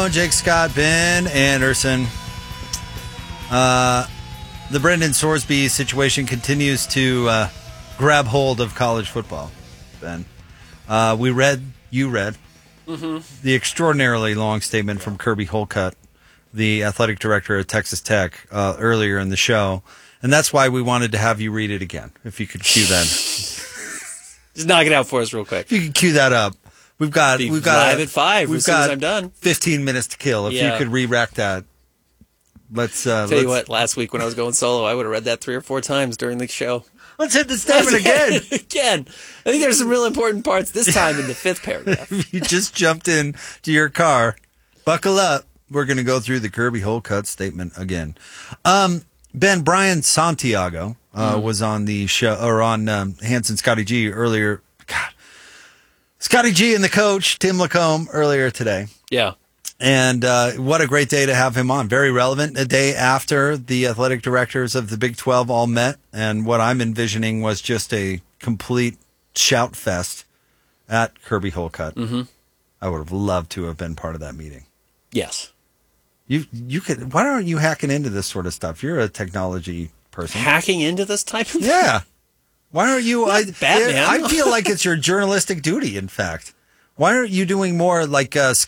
Malone, Jake Scott, Ben Anderson. The Brendan Sorsby situation continues to grab hold of college football, Ben. You read the extraordinarily long statement from Kirby Holcutt, the athletic director at Texas Tech, earlier in the show. And that's why we wanted to have you read it again, if you could cue that. Just knock it out for us real quick. If you could cue that up. We've got live at 5 as soon as I'm done. 15 minutes to kill. If you could re-rack that. Tell you what, last week when I was going solo, I would have read that 3 or 4 times during the show. Let's hit the statement again. Again. I think there's some real important parts this time in the 5th paragraph. You just jumped in to your car. Buckle up. We're going to go through the Kirby Holcutt statement again. Ben, Brian Santiago was on the show, or on Hanson Scotty G earlier. God. Scotty G and the coach, Tim Lacombe, earlier today. Yeah. And what a great day to have him on. Very relevant. A day after the athletic directors of the Big 12 all met. And what I'm envisioning was just a complete shout fest at Kirby Holcutt. Mm-hmm. I would have loved to have been part of that meeting. Yes. You could. Why aren't you hacking into this sort of stuff? You're a technology person. Hacking into this type of thing? Yeah. Why aren't you? Batman. I feel like it's your journalistic duty, in fact. Why aren't you doing more like